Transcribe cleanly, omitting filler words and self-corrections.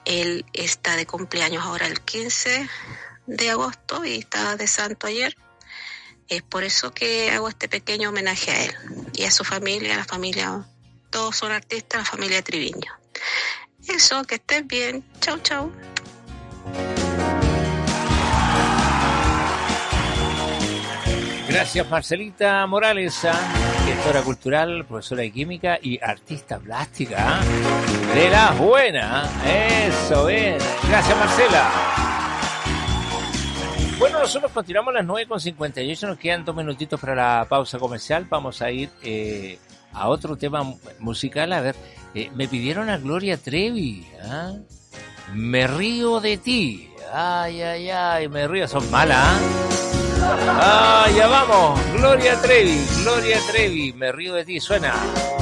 Él está de cumpleaños ahora el 15 de agosto y está de santo ayer. Es por eso que hago este pequeño homenaje a él y a su familia, a la familia, todos son artistas, la familia Triviño. Eso, que estés bien. Chau, chau. Gracias, Marcelita Morales, gestora cultural, profesora de química y artista plástica de las buenas. Eso, bien. Gracias, Marcela. Bueno, nosotros continuamos a las 9:58, nos quedan 2 minutitos para la pausa comercial. Vamos a ir a otro tema musical. A ver, me pidieron a Gloria Trevi, Me río de ti. Ay, ay, ay, me río, son malas, ya vamos, Gloria Trevi, me río de ti, suena.